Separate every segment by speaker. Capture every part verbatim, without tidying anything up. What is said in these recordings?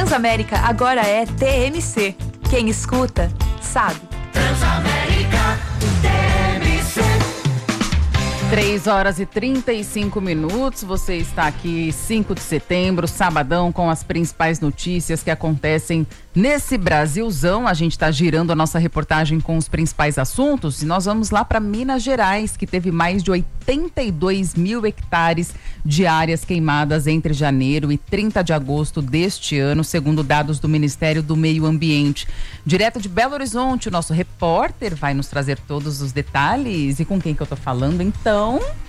Speaker 1: Transamérica agora é T M C. Quem escuta, sabe.
Speaker 2: Transamérica, T M C.
Speaker 3: três horas e trinta e cinco minutos, você está aqui cinco de setembro, sabadão, com as principais notícias que acontecem nesse Brasilzão. A gente está girando a nossa reportagem com os principais assuntos e nós vamos lá para Minas Gerais, que teve mais de oitenta e dois mil hectares de áreas queimadas entre janeiro e trinta de agosto deste ano, segundo dados do Ministério do Meio Ambiente. Direto de Belo Horizonte, o nosso repórter vai nos trazer todos os detalhes. E com quem que eu tô falando, então?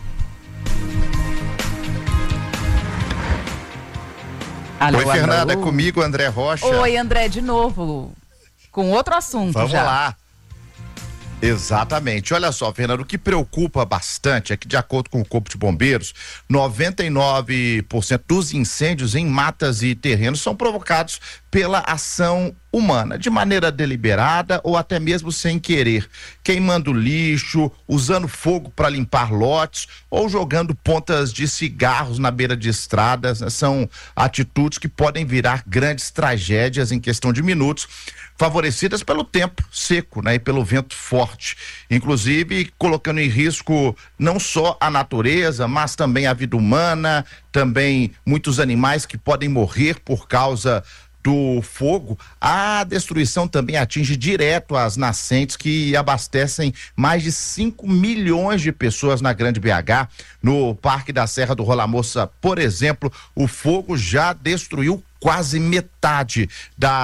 Speaker 3: Alô,
Speaker 4: Oi, Fernanda,
Speaker 3: alô.
Speaker 4: é comigo, André Rocha.
Speaker 3: Oi, André, de novo, com outro assunto.
Speaker 4: Vamos
Speaker 3: já.
Speaker 4: lá. Exatamente. Olha só, Fernando, o que preocupa bastante é que, de acordo com o Corpo de Bombeiros, noventa e nove por cento dos incêndios em matas e terrenos são provocados pela ação humana, de maneira deliberada ou até mesmo sem querer, queimando lixo, usando fogo para limpar lotes ou jogando pontas de cigarros na beira de estradas, né? São atitudes que podem virar grandes tragédias em questão de minutos, favorecidas pelo tempo seco, né, e pelo vento forte, inclusive colocando em risco não só a natureza, mas também a vida humana, também muitos animais que podem morrer por causa do fogo. A destruição também atinge direto as nascentes que abastecem mais de cinco milhões de pessoas na Grande B H. No Parque da Serra do Rola Moça, por exemplo, o fogo já destruiu quase metade da